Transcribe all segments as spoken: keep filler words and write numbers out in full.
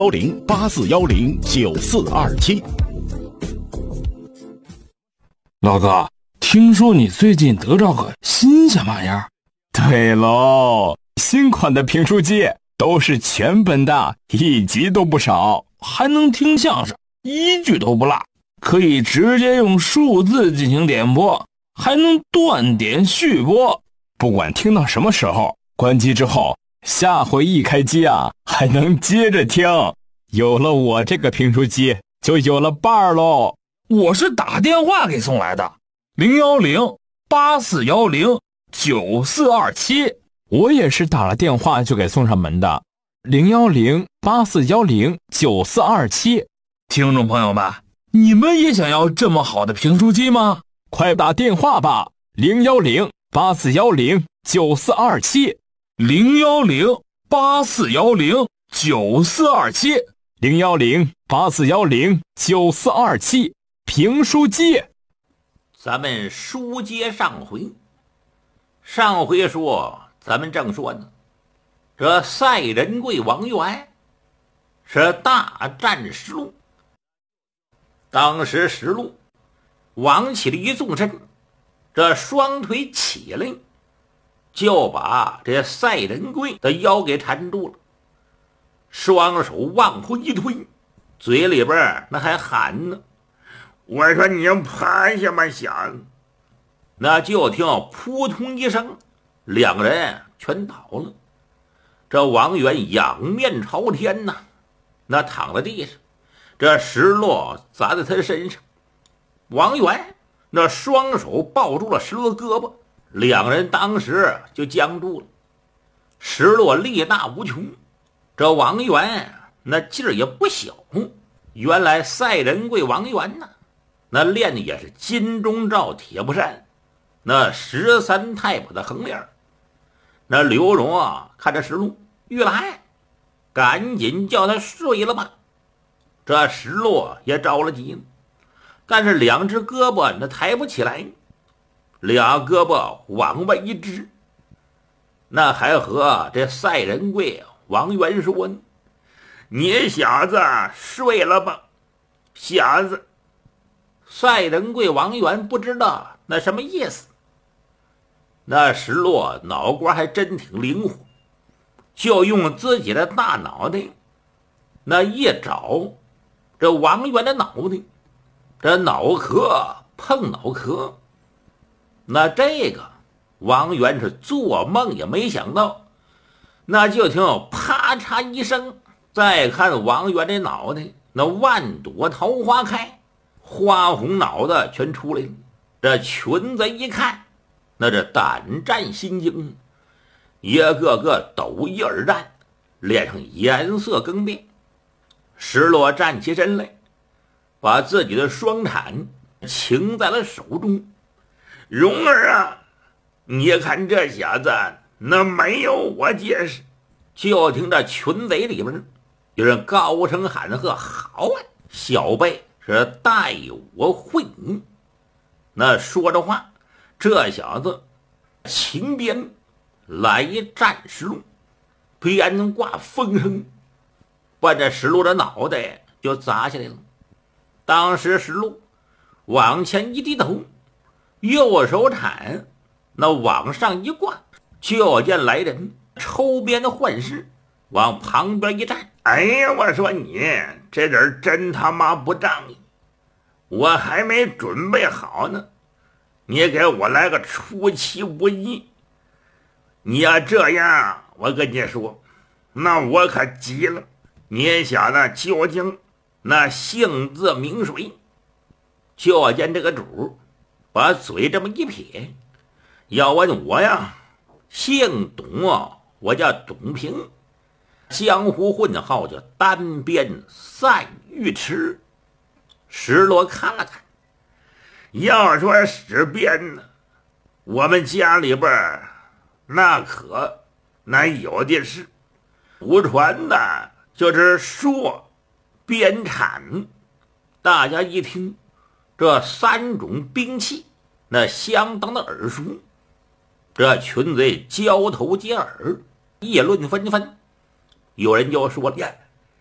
幺零八四幺零九四二七。 老哥，听说你最近得着个新鲜玩意儿？ 对喽，新款的评书机都是全本的，一集都不少， 还能听相声，一句都不落，可以直接用数字进行点播，还能断点续播。 不管听到什么时候，关机之后，下回一开机啊，还能接着听。有了我这个评书机，就有了伴儿喽。 我是打电话给送来的，零幺零八四幺零九四二七。 我也是打了电话就给送上门的，零幺零八四幺零九四二七。 听众朋友们，你们也想要这么好的评书机吗？ 快打电话吧，零幺零八四幺零九四二七， 零幺零八四幺零九四二七， 零幺零八四幺零九四二七。评书机。 咱们书接上回，上回说咱们正说呢，这赛仁贵王元是大战石鹿。当时石鹿王起了一纵身，这双腿起来，就把这赛仁贵的腰给缠住了，双手往后一推，嘴里边那还喊呢，我说你趴下吧想。那就听扑通一声，两个人全倒了。这王元仰面朝天呐，那躺在地上，这石落砸在他身上。王元那双手抱住了石落的胳膊，两个人当时就僵住了。石落力大无穷，这王元那劲儿也不小。原来赛仁贵王元呐，那练的也是金钟罩铁布衫，那十三太保的横链。那刘荣啊，看着石路玉来，赶紧叫他睡了吧。这石路也着了急了，但是两只胳膊那抬不起来，俩胳膊往外一支，那还和这赛仁贵王元说呢，你小子睡了吧，小子。赛仁贵王元不知道那什么意思。那石落脑瓜还真挺灵活，就用自己的大脑袋那一找，这王元的脑袋，这脑壳碰脑壳。那这个王元是做梦也没想到，那就听啪嚓一声，再看王元的脑袋，那万朵桃花开，花红脑袋全出来了。这群贼一看，那这胆战心惊，一个个抖衣而战，脸上颜色更变。石落站起身来，把自己的双铲擎在了手中。蓉儿啊，你看这小子那没有我结实。就听这群贼里边有人高声喊喝，好啊，小辈是待我会你。那说着话，这小子擎鞭来战石路，鞭挂风声，把这石路的脑袋就砸下来了。当时石路往前一低头，右手铲那往上一挂，就见来人抽鞭的换势，往旁边一站。哎呀，我说你这人真他妈不仗义，我还没准备好呢，你给我来个出其不意。你要这样，我跟你说，那我可急了。你小子究竟那姓字名谁？就见这个主把嘴这么一撇，要问我呀，姓董啊，我叫董平，江湖混号叫单鞭赛尉迟。石罗看了看，要说使鞭呢，我们家里边那可那有的是，无传的就是槊、鞭、铲。大家一听这三种兵器，那相当的耳熟。这群贼交头接耳，议论纷纷。有人就说呀，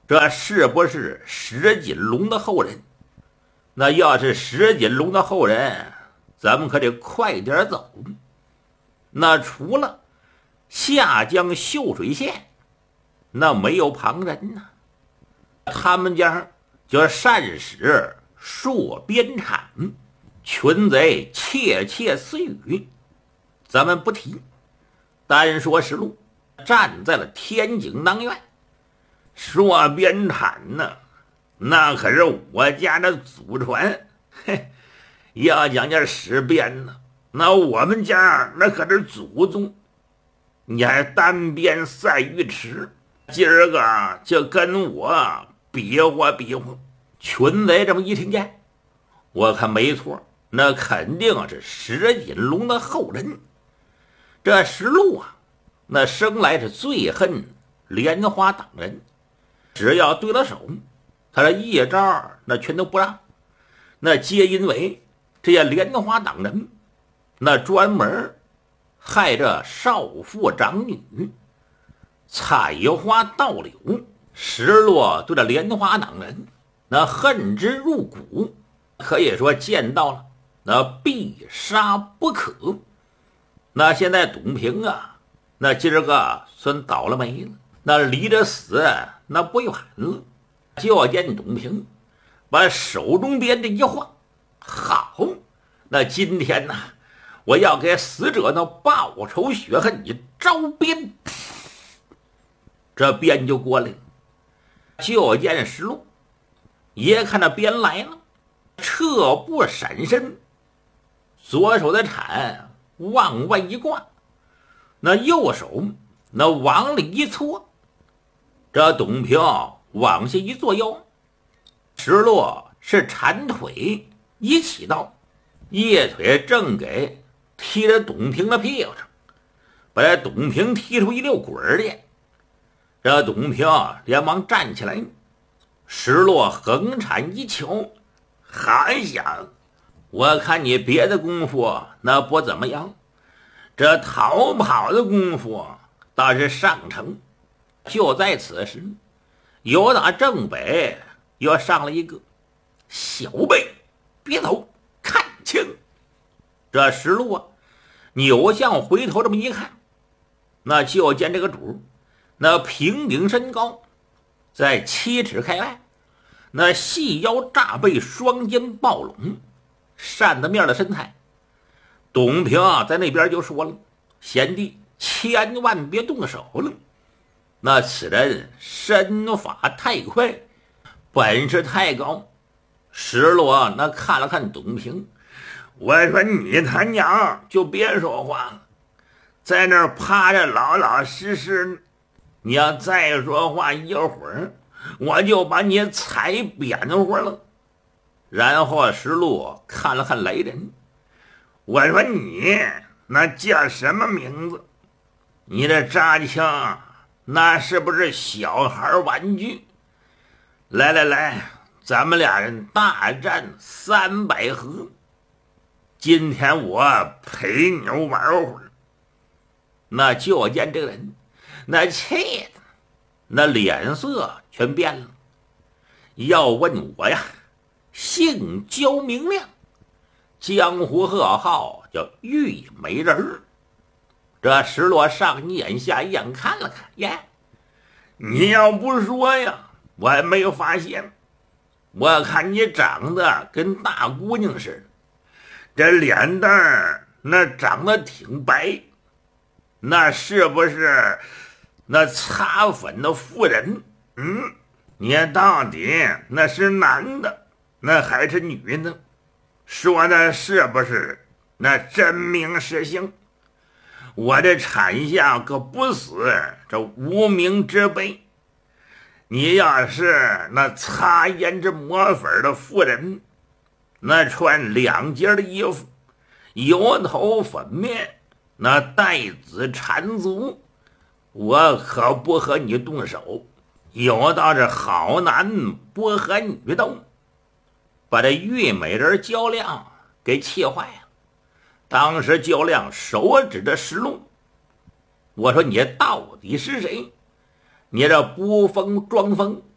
这是不是石锦龙的后人？那要是石锦龙的后人，咱们可得快点走。那除了下江秀水县，那没有旁人呢。他们家就善使槊鞭铲，群贼窃窃私语，咱们不提。单说石路站在了天井当院，槊鞭铲呢，那可是我家的祖传。嘿，要讲这使鞭呢，那我们家那可是祖宗。你还单鞭赛尉迟，今儿个就跟我比划比划。群贼这么一听见，我看没错，那肯定是石锦龙的后人。这石路啊，那生来是最恨莲花党人，只要对了手，他这一招那全都不让。那皆因为这些莲花党人那专门害这少妇长女，采花盗柳。石落对这莲花党人那恨之入骨，可以说见到了那必杀不可。那现在董平啊，那今儿个算倒了霉了，那离着死那不远了。就见董平把手中鞭这一晃，好，那今天呢，我要给死者那报仇雪恨，你招鞭，这鞭就过来了。就见石路也看那鞭来了，撤步闪身，左手的铲往外一挂，那右手那往里一搓，这董平往下一坐腰，石路是缠腿一起到，一腿正给踢着董平的屁股上，把这董平踢出一溜滚儿去。这董平连忙站起来，石落横铲一瞧，还想我看你别的功夫那不怎么样，这逃跑的功夫倒是上乘。就在此时，由打正北又上了一个，小辈别走，看清。这石路啊，扭向回头这么一看，那就见这个主那平顶身高，在七尺开外，那细腰炸背，双肩抱拢，扇子面的身材。董平啊，在那边就说了：“贤弟，千万别动手了。那此人身法太快，本事太高。”石罗那看了看董平，我说：“你他娘就别说话了，在那儿趴着老老实实。你要再说话一会儿，我就把你踩扁乎了。”然后石路看了看来人，我说：“你那叫什么名字？你这扎枪那是不是小孩玩具？来来来，咱们俩人大战三百合，今天我陪你玩会儿。”那就见这个人那气的那脸色全变了，要问我呀，姓焦明亮，江湖贺号叫玉美人儿。这石罗上一眼下一眼看了看，耶，你要不说呀，我还没有发现。我看你长得跟大姑娘似的，这脸蛋儿那长得挺白，那是不是那擦粉的妇人？嗯，你到底那是男的那还是女的？说的是不是那真名实姓？我这产下可不死这无名之辈。你要是那擦胭脂抹粉的妇人，那穿两截的衣服，油头粉面，那带子缠足，我可不和你动手。有道是好男不和女斗，把这玉美人焦亮给气坏了。当时焦亮手指着石龙，我说：“你到底是谁？你这不疯装疯，